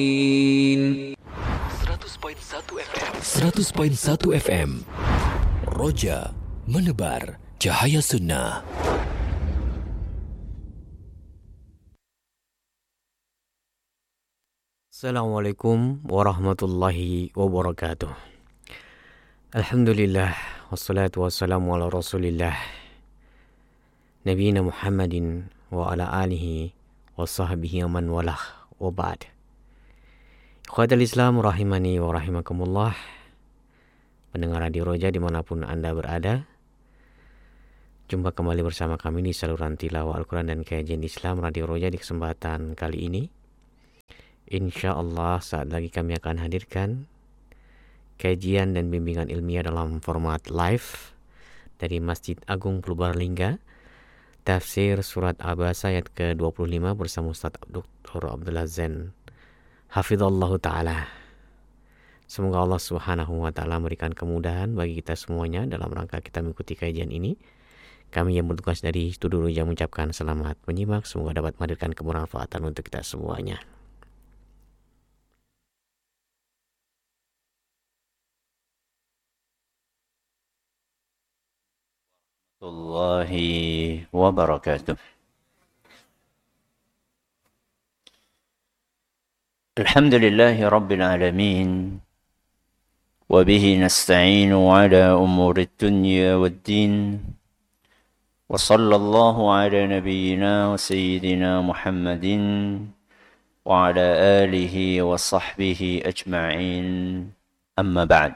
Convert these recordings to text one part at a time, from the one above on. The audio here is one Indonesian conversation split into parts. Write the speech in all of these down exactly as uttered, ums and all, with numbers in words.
seratus koma satu F M seratus koma satu F M Roja menebar cahaya sunnah. Assalamualaikum warahmatullahi wabarakatuh. Alhamdulillah wassalatu wassalamu ala Rasulillah Nabiyina Muhammadin wa ala alihi wa sahbihi man walah wa ba'd. Ikhwatal Islam rahimani wa rahimakumullah. Pendengar Radio Roja dimanapun Anda berada, jumpa kembali bersama kami di saluran tilawah Al-Quran dan kajian Islam Radio Roja di kesempatan kali ini. Insya Allah saat lagi kami akan hadirkan kajian dan bimbingan ilmiah dalam format live dari Masjid Agung Purbalingga, tafsir surat Abasa ayat ke dua puluh lima bersama Ustaz Doktor Abdullah Zain Hafizallahu Ta'ala. Semoga Allah Subhanahu wa Ta'ala memberikan kemudahan bagi kita semuanya dalam rangka kita mengikuti kajian ini. Kami yang bertugas dari Studio Roja mengucapkan selamat menyimak, semoga dapat menghadirkan kebermanfaatan untuk kita semuanya. Warahmatullahi wabarakatuh. Alhamdulillahi rabbil alamin, wa bihi nasta'inu ala umuri dunya waddin, wa sallallahu ala nabiyyina wa sayyidina Muhammadin wa ala alihi wa sahbihi ajma'in, amma ba'd.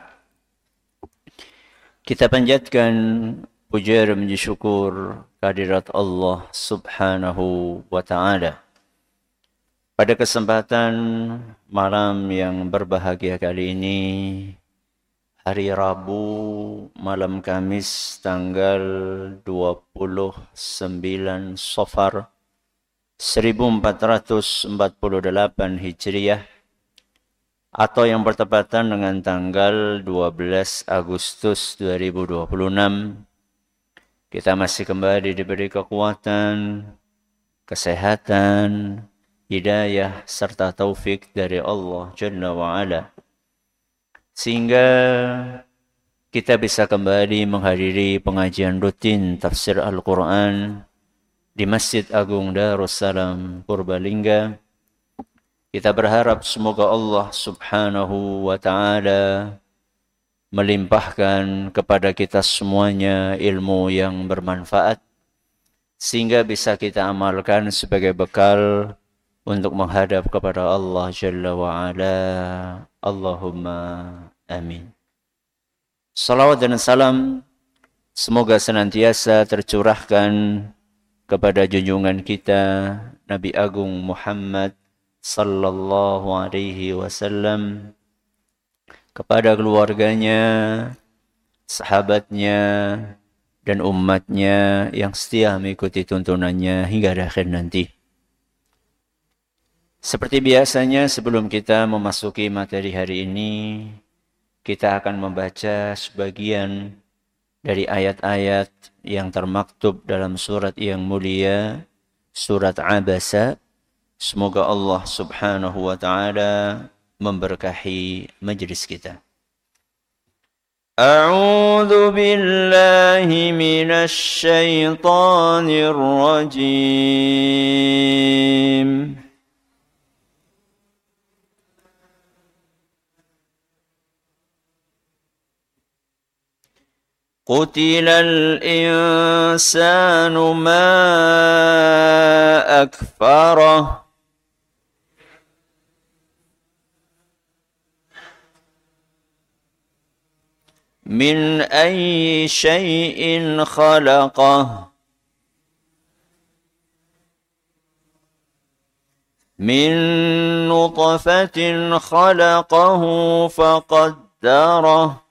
Kita panjatkan puja dan puji syukur kehadirat Allah Subhanahu wa Ta'ala. Pada kesempatan malam yang berbahagia kali ini, hari Rabu malam Kamis tanggal dua puluh sembilan Safar seribu empat ratus empat puluh delapan Hijriah, atau yang bertepatan dengan tanggal dua belas Agustus dua ribu dua puluh enam, kita masih kembali diberi kekuatan, kesehatan, hidayah, serta taufik dari Allah Jalla wa'ala, sehingga kita bisa kembali menghadiri pengajian rutin tafsir Al-Quran di Masjid Agung Darussalam Purbalingga. Kita berharap semoga Allah Subhanahu wa Ta'ala melimpahkan kepada kita semuanya ilmu yang bermanfaat, sehingga bisa kita amalkan sebagai bekal untuk menghadap kepada Allah Jalla wa'ala. Allahumma amin. Salawat dan salam semoga senantiasa tercurahkan kepada junjungan kita Nabi Agung Muhammad sallallahu alaihi wasallam, kepada keluarganya, sahabatnya, dan umatnya yang setia mengikuti tuntunannya hingga akhir nanti. Seperti biasanya, sebelum kita memasuki materi hari ini, kita akan membaca sebagian dari ayat-ayat yang termaktub dalam surat yang mulia, surat Abasa. Semoga Allah Subhanahu wa Ta'ala memberkahi majlis kita. A'udzu billahi minasy syaithanir rajim. Qutilal insanu ma akfarah. Min ayyi syai'in khalaqah. Min nutfatin khalaqahu faqaddarah.